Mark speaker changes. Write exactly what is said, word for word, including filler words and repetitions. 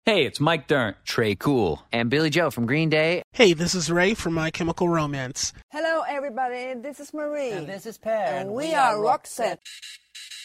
Speaker 1: Hey, it's Mike Dirnt, Trey Cool,
Speaker 2: and Billy Joe from Green Day.
Speaker 3: Hey, this is Ray from My Chemical Romance.
Speaker 4: Hello, everybody. This is Marie.
Speaker 5: And this is Per.
Speaker 4: And we are Roxette.